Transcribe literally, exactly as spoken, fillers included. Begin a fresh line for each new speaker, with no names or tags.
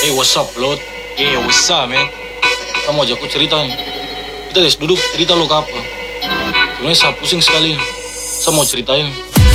Hey, what's up, Lot?
Eh, what's up, man?
Kamu ajak aku cerita nih. Kita des duduk cerita lo ke apa? Sebenarnya saya pusing sekali. Saya mau ceritain.